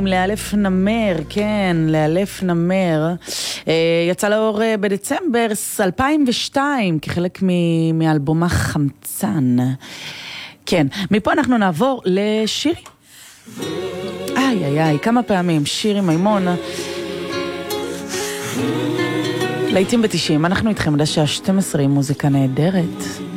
לאלף נמר, כן, לאלף נמר. יצא לאור בדצמבר 2002, כחלק מאלבומה חמצן. כן, מפה אנחנו נעבור לשירי. איי, כמה פעמים, שירי מימון. לעיתים ב-90, אנחנו איתכם עד השעה 12 עם מוזיקה נהדרת.